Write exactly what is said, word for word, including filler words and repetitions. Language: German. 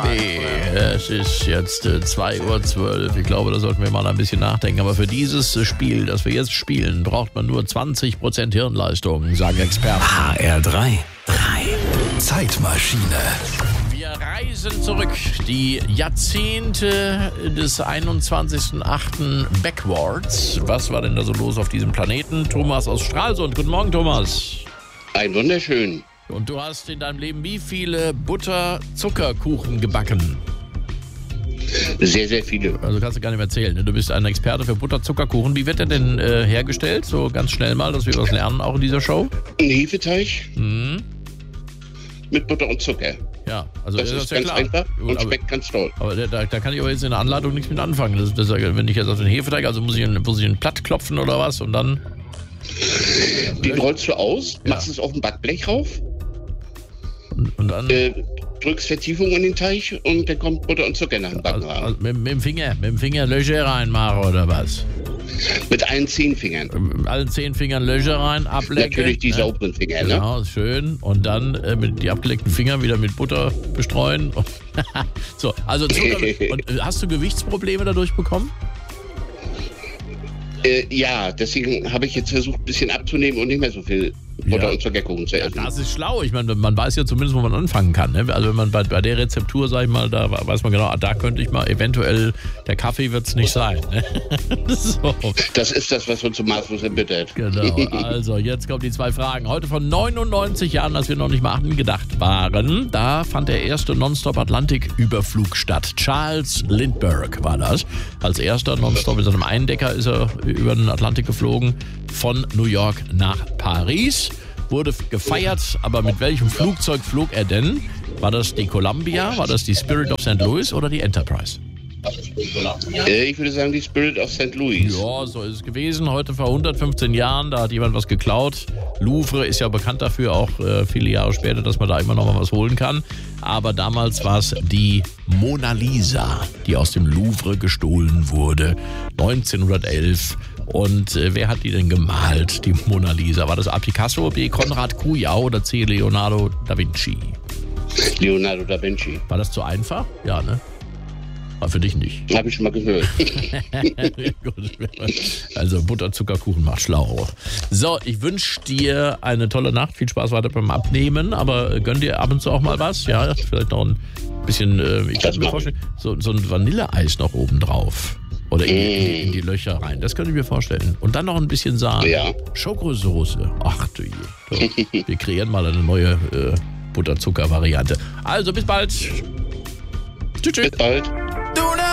Nee, es ist jetzt äh, zwei Uhr zwölf. Ich glaube, da sollten wir mal ein bisschen nachdenken. Aber für dieses äh, Spiel, das wir jetzt spielen, braucht man nur zwanzig Prozent Hirnleistung, sagen Experten. H R drei. drei. Zeitmaschine. Wir reisen zurück, die Jahrzehnte des einundzwanzigsten achten backwards. Was war denn da so los auf diesem Planeten? Thomas aus Stralsund. Guten Morgen, Thomas. Ein wunderschön. Und du hast in deinem Leben wie viele Butter-Zuckerkuchen gebacken? Sehr, sehr viele. Also kannst du gar nicht mehr erzählen. Ne? Du bist ein Experte für Butter-Zuckerkuchen. Wie wird der denn äh, hergestellt? So ganz schnell mal, dass wir was lernen, auch in dieser Show. Ein Hefeteig Mhm. mit Butter und Zucker. Ja, also Das das ist ja ganz klar. einfach und aber, schmeckt ganz toll. aber da, da kann ich aber jetzt in der Anleitung nichts mit anfangen. Das, das, wenn ich jetzt auf den Hefeteig, also muss ich, muss ich einen Platt klopfen oder was und dann... Den rollst du aus, Ja. machst es auf ein Backblech rauf, Und, und dann... äh, drückst Vertiefung in den Teig und dann kommt Butter und Zucker nach dem Backen Also, rein. also mit, mit dem Finger, mit dem Finger Löcher reinmachen oder was? Mit allen zehn Fingern. Mit allen zehn Fingern Löcher rein, ablecken. Natürlich die ne? sauberen Finger, ne? Genau, ist schön. Und dann äh, mit die abgeleckten Finger wieder mit Butter bestreuen. So, also Zucker. Und äh, hast du Gewichtsprobleme dadurch bekommen? Äh, ja, deswegen habe ich jetzt versucht, ein bisschen abzunehmen und nicht mehr so viel Butter Ja. und Zuckerkuchen zu essen. Das ist schlau. Ich meine, man weiß ja zumindest, wo man anfangen kann. Ne? Also wenn man bei, bei der Rezeptur, sag ich mal, da weiß man genau, ah, da könnte ich mal eventuell, der Kaffee wird es nicht sein. Ne? So. Das ist das, was uns so maßlos erbittert. Genau, also jetzt kommen die zwei Fragen. Heute vor neunundneunzig Jahren, als wir noch nicht mal angedacht waren, da fand der erste Nonstop-Atlantik-Überflug statt. Charles Lindbergh war das. Als erster Nonstop mit seinem Eindecker ist er über den Atlantik geflogen, von New York nach Paris. Wurde gefeiert, aber mit welchem Flugzeug flog er denn? War das die Columbia, war das die Spirit of Saint Louis oder die Enterprise? Äh, ich würde sagen, die Spirit of Saint Louis. Ja, so ist es gewesen. Heute vor hundertfünfzehn Jahren, da hat jemand was geklaut. Louvre ist ja bekannt dafür, auch äh, viele Jahre später, dass man da immer noch mal was holen kann. Aber damals war es die Mona Lisa, die aus dem Louvre gestohlen wurde, neunzehnhundertelf. Und äh, wer hat die denn gemalt, die Mona Lisa? War das A. Picasso, B. Konrad Kujau oder C. Leonardo da Vinci? Leonardo da Vinci. War das zu einfach? Ja, ne? War für dich nicht. Habe ich schon mal gehört. Gut. Also Butterzuckerkuchen macht schlau. So, ich wünsche dir eine tolle Nacht. Viel Spaß weiter beim Abnehmen. Aber gönn dir ab und zu auch mal was. Ja, vielleicht noch ein bisschen, äh, ich kann mir vorstellen, so, so ein Vanilleeis noch oben drauf. Oder in, die, in, die, in die Löcher rein. Das könnte ich mir vorstellen. Und dann noch ein bisschen Sahne. Ja. Schokosoße. Ach du je. So, wir kreieren mal eine neue äh, Butterzucker-Variante. Also bis bald. Tschüss. tschüss. Bis bald.